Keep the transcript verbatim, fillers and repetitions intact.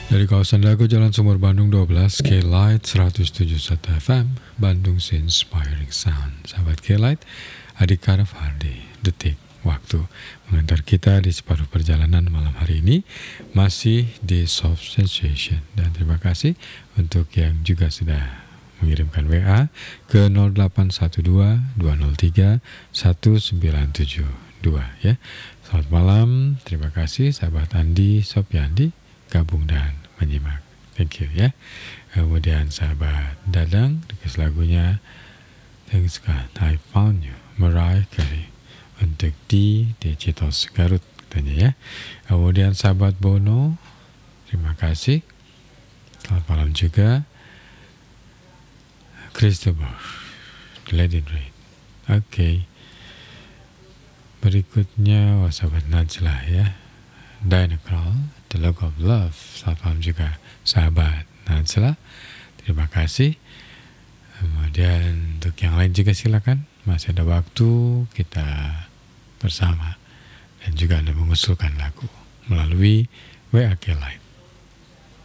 Dari kawasan Dago Jalan Sumur Bandung dua belas, K-Light seratus tujuh puluh satu F M, Bandung Inspiring Sound. Sahabat K-Light, Adik Karaf Hardi, Detik Waktu mengantar kita di separuh perjalanan malam hari ini masih di Soft Sensation. Dan terima kasih untuk yang juga sudah mengirimkan W A ke nol delapan satu dua dua nol tiga satu sembilan tujuh dua ya. Selamat malam, terima kasih sahabat Andi Sopiandi gabung dan menyimak. Thank you ya. Kemudian sahabat Dadang request lagunya Thanks God I Found You, Mariah Carey untuk di Citos Garut katanya ya. Kemudian sahabat Bono, terima kasih. Selamat malam juga. Christopher, Let It Rain. Oke. Okay. Berikutnya oh, sahabat Najlah ya. Diana Krall, The Look of Love. Selamat malam juga sahabat Najlah. Terima kasih. Kemudian untuk yang lain juga silakan. Masih ada waktu kita bersama. Dan juga Anda mengusulkan lagu melalui W A K Live.